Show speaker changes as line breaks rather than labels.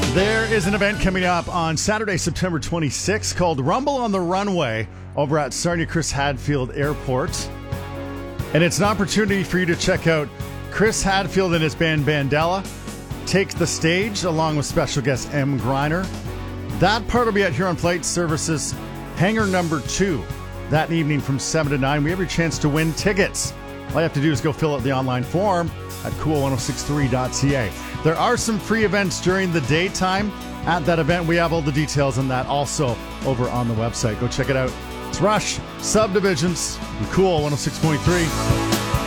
There is an event coming up on Saturday, September 26th called Rumble on the Runway over at Sarnia Chris Hadfield Airport. And it's an opportunity for you to check out Chris Hadfield and his band Bandella take the stage along with special guest M. Griner. That part will be at Huron Flight Services Hangar number 2 that evening from 7 to 9. We have your chance to win tickets. All you have to do is go fill out the online form at cool1063.ca. There are some free events during the daytime at that event. We have all the details on that also over on the website. Go check it out. It's Rush, Subdivisions, and Cool 106.3.